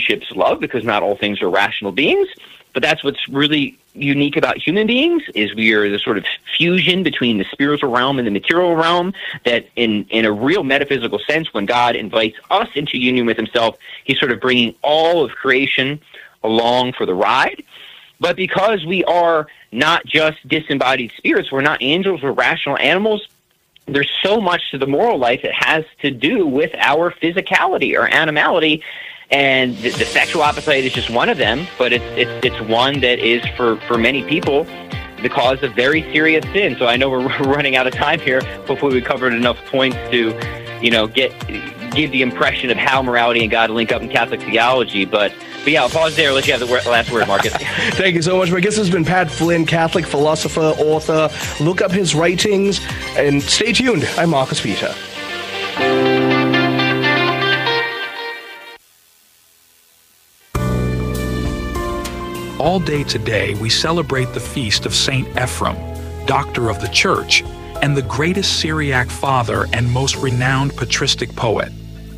relationships love, because not all things are rational beings. But that's what's really unique about human beings, is we are the sort of fusion between the spiritual realm and the material realm, that in a real metaphysical sense, when God invites us into union with himself, he's sort of bringing all of creation along for the ride. But because we are not just disembodied spirits, we're not angels, we're rational animals, there's so much to the moral life that has to do with our physicality or animality. And the sexual appetite is just one of them, but it's one that is for many people the cause of very serious sin. So I know we're running out of time here. Hopefully we covered enough points to, give the impression of how morality and God link up in Catholic theology. But yeah, I'll pause there. Let you have the last word, Marcus. Thank you so much. My guest has been Pat Flynn, Catholic philosopher, author. Look up his writings and stay tuned. I'm Marcus Peter. All day today, we celebrate the feast of Saint Ephrem, Doctor of the Church, and the greatest Syriac father and most renowned patristic poet.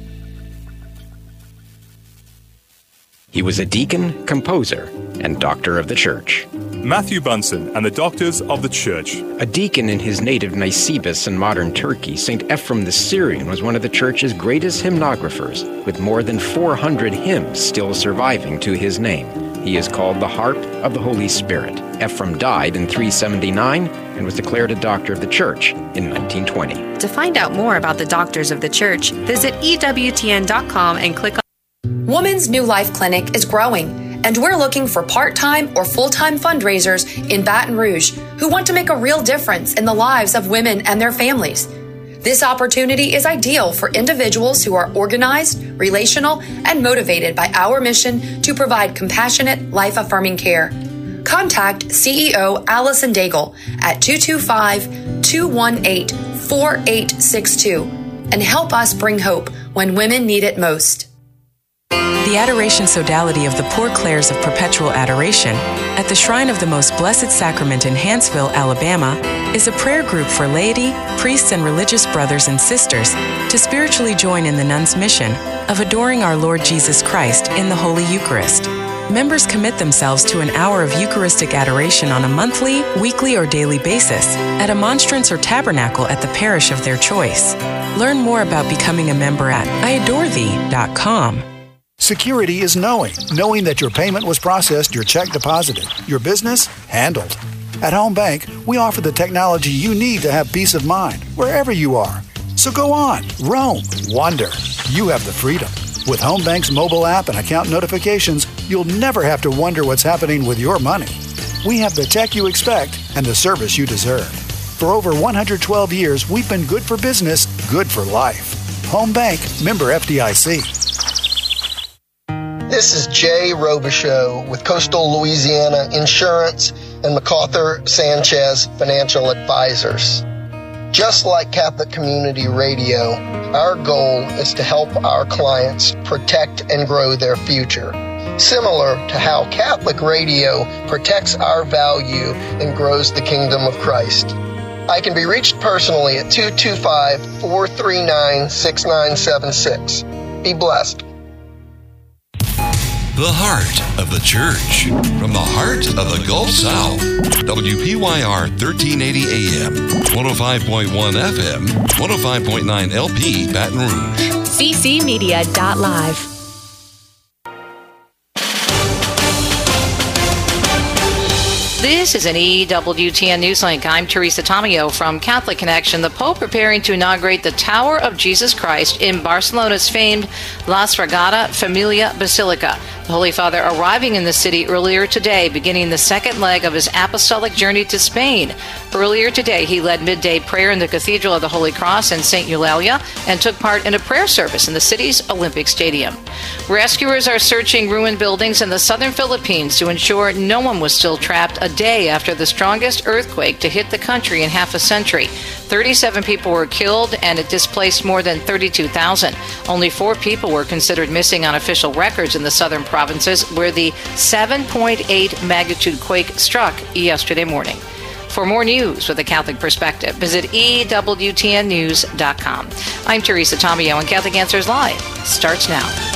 He was a deacon, composer, and doctor of the church. Matthew Bunsen and the Doctors of the Church. A deacon in his native Nisibis in modern Turkey, St. Ephrem the Syrian was one of the church's greatest hymnographers, with more than 400 hymns still surviving to his name. He is called the Harp of the Holy Spirit. Ephrem died in 379 and was declared a doctor of the church in 1920. To find out more about the Doctors of the Church, visit EWTN.com and click on Woman's New Life Clinic is growing, and we're looking for part-time or full-time fundraisers in Baton Rouge who want to make a real difference in the lives of women and their families. This opportunity is ideal for individuals who are organized, relational, and motivated by our mission to provide compassionate, life-affirming care. Contact CEO Allison Daigle at 225-218-4862 and help us bring hope when women need it most. The Adoration Sodality of the Poor Clares of Perpetual Adoration at the Shrine of the Most Blessed Sacrament in Hanceville, Alabama, is a prayer group for laity, priests, and religious brothers and sisters to spiritually join in the nuns' mission of adoring our Lord Jesus Christ in the Holy Eucharist. Members commit themselves to an hour of Eucharistic adoration on a monthly, weekly, or daily basis at a monstrance or tabernacle at the parish of their choice. Learn more about becoming a member at iadorethee.com. Security is knowing that your payment was processed, your check deposited, your business handled. At Home Bank, we offer the technology you need to have peace of mind wherever you are. So go on, roam, wander. You have the freedom. With Home Bank's mobile app and account notifications, you'll never have to wonder what's happening with your money. We have the tech you expect and the service you deserve. For over 112 years, we've been good for business, good for life. Home Bank, member FDIC. This is Jay Robichaux with Coastal Louisiana Insurance and MacArthur Sanchez Financial Advisors. Just like Catholic Community Radio, our goal is to help our clients protect and grow their future, similar to how Catholic Radio protects our value and grows the kingdom of Christ. I can be reached personally at 225-439-6976. Be blessed. The Heart of the Church. From the heart of the Gulf South. WPYR 1380 AM, 105.1 FM, 105.9 LP, Baton Rouge. ccmedia.live. This is an EWTN Newslink. I'm Teresa Tomeo from Catholic Connection. The Pope preparing to inaugurate the Tower of Jesus Christ in Barcelona's famed La Sagrada Familia Basilica. The Holy Father arriving in the city earlier today, beginning the second leg of his apostolic journey to Spain. Earlier today, he led midday prayer in the Cathedral of the Holy Cross in St. Eulalia and took part in a prayer service in the city's Olympic Stadium. Rescuers are searching ruined buildings in the southern Philippines to ensure no one was still trapped a day after the strongest earthquake to hit the country in half a century. 37 people were killed and it displaced more than 32,000. Only 4 people were considered missing on official records in the southern provinces where the 7.8 magnitude quake struck yesterday morning. For more news with a Catholic perspective, visit EWTNnews.com. I'm Teresa Tomeo, and Catholic Answers Live starts now.